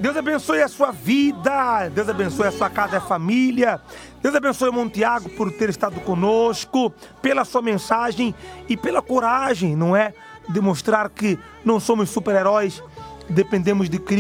Deus abençoe a sua vida, Deus abençoe a sua casa e a família, Deus abençoe o Irmão Tiago por ter estado conosco, pela sua mensagem e pela coragem, não é? De mostrar que não somos super-heróis, dependemos de Cristo.